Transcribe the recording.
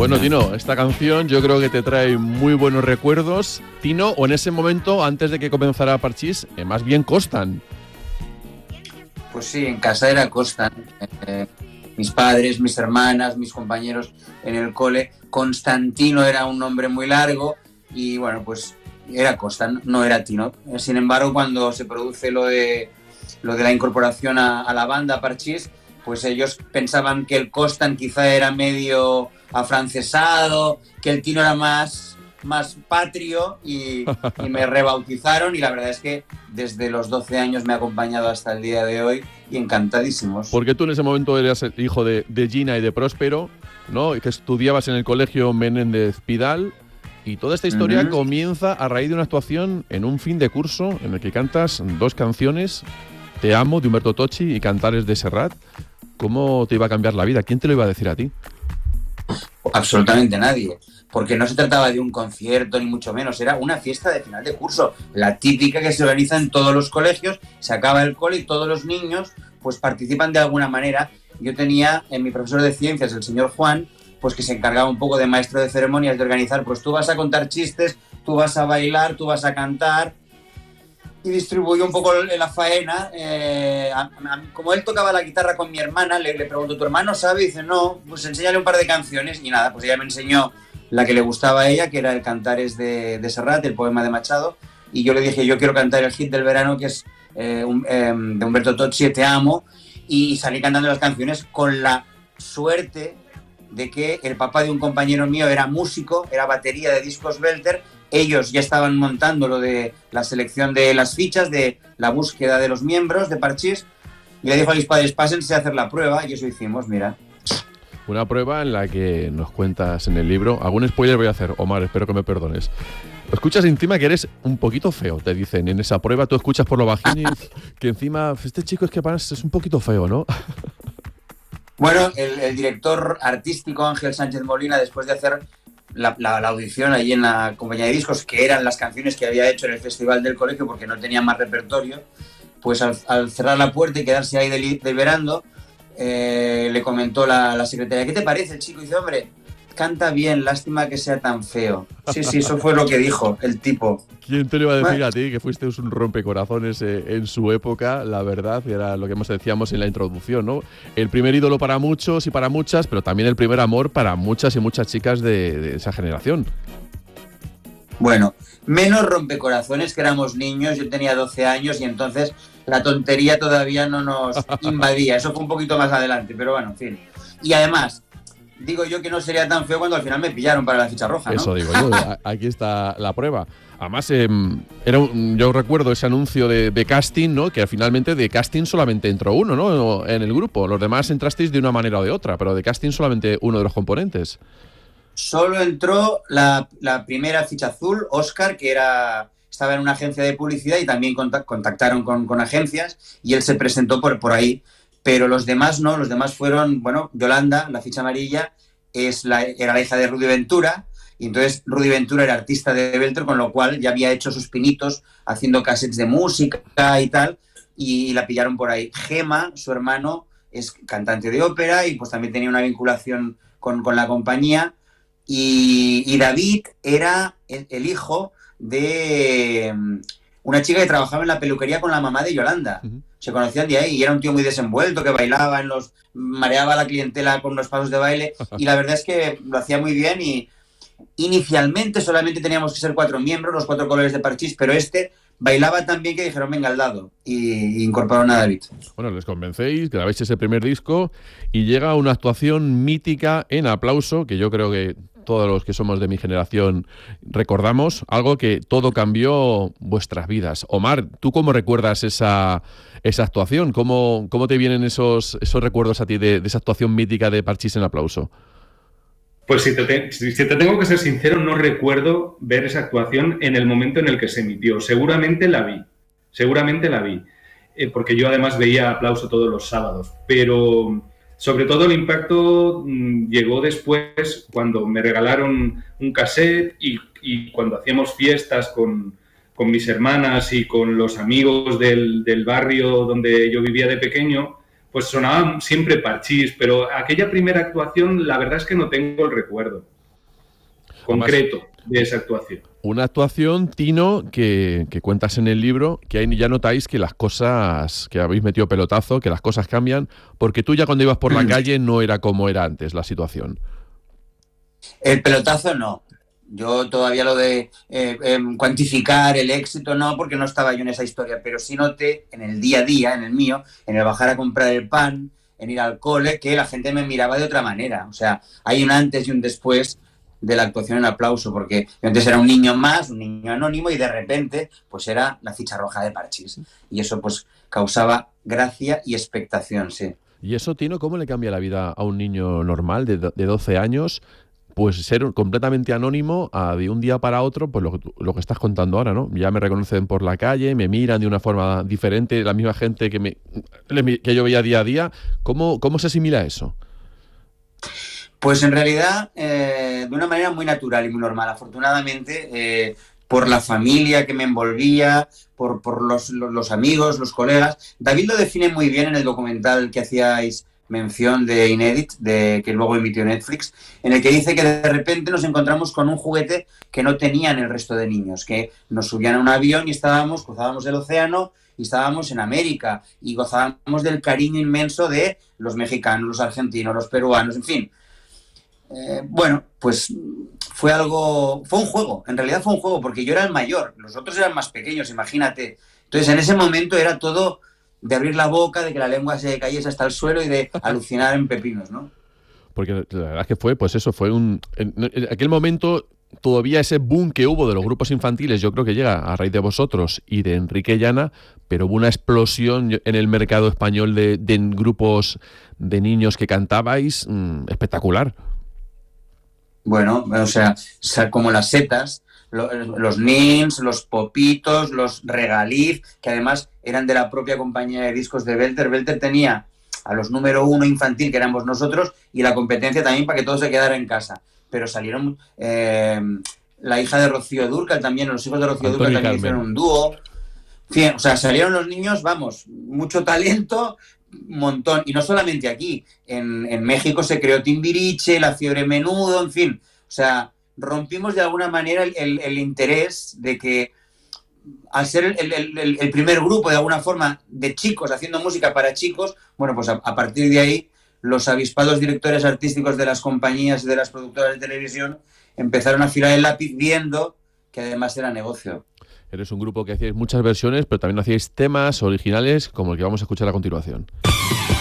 Bueno, Tino, esta canción yo creo que te trae muy buenos recuerdos. Tino, o en ese momento, antes de que comenzara Parchís, más bien Costan. Pues sí, en casa era Costan. Mis padres, mis hermanas, mis compañeros en el cole. Constantino era un nombre muy largo y bueno, pues era Costan, no era Tino. Sin embargo, cuando se produce lo de la incorporación a la banda, a Parchís, pues ellos pensaban que el Costan quizá era medio afrancesado, que el Tino era más patrio y me rebautizaron, y la verdad es que desde los 12 años me ha acompañado hasta el día de hoy y encantadísimos. Porque tú en ese momento eras el hijo de Gina y de Próspero, ¿no? Y que estudiabas en el colegio Menéndez Pidal, y toda esta historia comienza a raíz de una actuación en un fin de curso en el que cantas dos canciones, Te amo, de Humberto Tocci, y Cantares, de Serrat. ¿Cómo te iba a cambiar la vida? ¿Quién te lo iba a decir a ti? Absolutamente nadie, porque no se trataba de un concierto ni mucho menos, era una fiesta de final de curso, la típica que se organiza en todos los colegios. Se acaba el cole y todos los niños pues participan de alguna manera. Yo tenía en mi profesor de ciencias, el señor Juan, pues que se encargaba un poco de maestro de ceremonias, de organizar, pues tú vas a contar chistes, tú vas a bailar, tú vas a cantar, y distribuyó un poco la faena. Como él tocaba la guitarra con mi hermana, le pregunto, ¿tu hermano sabe? Y dice, no, pues enséñale un par de canciones. Y nada, pues ella me enseñó la que le gustaba a ella, que era el Cantares de Serrat, el poema de Machado. Y yo le dije, yo quiero cantar el hit del verano, que es de Humberto Tocci, Te amo. Y salí cantando las canciones con la suerte de que el papá de un compañero mío era músico, era batería de discos Belter. Ellos ya estaban montando lo de la selección de las fichas, de la búsqueda de los miembros de Parchís, y le dijo a mis padres, pásense a hacer la prueba, y eso hicimos, mira. Una prueba en la que nos cuentas en el libro. Algún spoiler voy a hacer, Omar, espero que me perdones. Escuchas encima que eres un poquito feo, te dicen en esa prueba. Tú escuchas por lo bajín y que encima, este chico es que es un poquito feo, ¿no? Bueno, el director artístico Ángel Sánchez Molina, después de hacer la audición allí en la compañía de discos, que eran las canciones que había hecho en el festival del colegio porque no tenía más repertorio, pues al cerrar la puerta y quedarse ahí deliberando, le comentó la secretaria, ¿qué te parece el chico? Y dice, hombre, canta bien, lástima que sea tan feo. Sí, eso fue lo que dijo el tipo. ¿Quién te lo iba a decir a ti? Que fuiste un rompecorazones en su época, la verdad, era lo que más decíamos en la introducción, ¿no? El primer ídolo para muchos y para muchas, pero también el primer amor para muchas y muchas chicas de esa generación. Bueno, menos rompecorazones, que éramos niños, yo tenía 12 años y entonces la tontería todavía no nos invadía. Eso fue un poquito más adelante, pero bueno, en fin. Y además, digo yo que no sería tan feo cuando al final me pillaron para la ficha roja, ¿no? Eso digo yo, aquí está la prueba. Además, yo recuerdo ese anuncio de casting, ¿no? Que finalmente de casting solamente entró uno, ¿no? En el grupo. Los demás entrasteis de una manera o de otra, pero de casting solamente uno de los componentes. Solo entró la primera ficha azul, Óscar, que estaba en una agencia de publicidad y también contactaron con agencias y él se presentó por ahí. Pero los demás no, los demás fueron, bueno, Yolanda, la ficha amarilla, era la hija de Rudy Ventura, y entonces Rudy Ventura era artista de Belter, con lo cual ya había hecho sus pinitos haciendo cassettes de música y tal, y la pillaron por ahí. Gema, su hermano, es cantante de ópera y pues también tenía una vinculación con la compañía, y David era el hijo de una chica que trabajaba en la peluquería con la mamá de Yolanda. Se conocían de ahí y era un tío muy desenvuelto que bailaba mareaba a la clientela con unos pasos de baile, y la verdad es que lo hacía muy bien. Y inicialmente solamente teníamos que ser 4 miembros, los 4 colores de Parchís, pero bailaba tan bien que dijeron, venga, al dado, y incorporaron a David. Bueno, les convencéis, grabáis ese primer disco y llega una actuación mítica en Aplauso, que yo creo que todos los que somos de mi generación recordamos, algo que todo cambió vuestras vidas. Omar, ¿tú cómo recuerdas esa actuación? ¿Cómo te vienen esos recuerdos a ti de esa actuación mítica de Parchís en Aplauso? Pues si te tengo que ser sincero, no recuerdo ver esa actuación en el momento en el que se emitió. Seguramente la vi, porque yo además veía Aplauso todos los sábados, pero sobre todo el impacto llegó después, cuando me regalaron un cassette y cuando hacíamos fiestas con mis hermanas y con los amigos del barrio donde yo vivía de pequeño, pues sonaba siempre Parchís, pero aquella primera actuación, la verdad es que no tengo el recuerdo concreto de esa actuación. Una actuación, Tino, que cuentas en el libro, que ahí ya notáis que las cosas, que habéis metido pelotazo, que las cosas cambian, porque tú ya cuando ibas por la calle no era como era antes la situación. El pelotazo no. Yo todavía lo de cuantificar el éxito no, porque no estaba yo en esa historia, pero sí noté en el día a día, en el mío, en el bajar a comprar el pan, en ir al cole, que la gente me miraba de otra manera. O sea, hay un antes y un después de la actuación en Aplauso, porque yo antes era un niño más, un niño anónimo, y de repente pues era la ficha roja de Parchís. Y eso pues causaba gracia y expectación, sí. ¿Y eso, Tino, cómo le cambia la vida a un niño normal de 12 años? Pues ser completamente anónimo a de un día para otro, pues lo que estás contando ahora, ¿no? Ya me reconocen por la calle, me miran de una forma diferente, la misma gente que yo veía día a día. ¿Cómo se asimila eso? Pues en realidad de una manera muy natural y muy normal. Afortunadamente, por la familia que me envolvía, por los amigos, los colegas. David lo define muy bien en el documental que hacíais mención de Inédit, que luego emitió Netflix, en el que dice que de repente nos encontramos con un juguete que no tenían el resto de niños, que nos subían a un avión y cruzábamos el océano y estábamos en América y gozábamos del cariño inmenso de los mexicanos, los argentinos, los peruanos, en fin. Bueno, pues fue un juego, en realidad fue un juego, porque yo era el mayor, los otros eran más pequeños, imagínate. Entonces en ese momento era todo de abrir la boca, de que la lengua se cayese hasta el suelo y de alucinar en pepinos, ¿no? Porque la verdad es que fue en aquel momento todavía ese boom que hubo de los grupos infantiles, yo creo que llega a raíz de vosotros y de Enrique Llana, pero hubo una explosión en el mercado español de grupos de niños que cantabais espectacular. Bueno, o sea, como las setas, los Nins, los Popitos, los Regaliz, que además eran de la propia compañía de discos de Belter. Belter tenía a los número 1 infantil, que éramos nosotros, y la competencia también para que todo se quedara en casa. Pero salieron la hija de Rocío Dúrcal también, los hijos de Rocío Dúrcal también hicieron un dúo. En fin, o sea, salieron los niños, vamos, mucho talento, un montón. Y no solamente aquí, en México se creó Timbiriche, La Fiebre Menudo, en fin. O sea, rompimos de alguna manera el interés de que, al ser el primer grupo de alguna forma de chicos haciendo música para chicos, bueno, pues a partir de ahí los avispados directores artísticos de las compañías y de las productoras de televisión empezaron a afilar el lápiz viendo que además era negocio. Eres un grupo que hacíais muchas versiones, pero también hacíais temas originales como el que vamos a escuchar a continuación.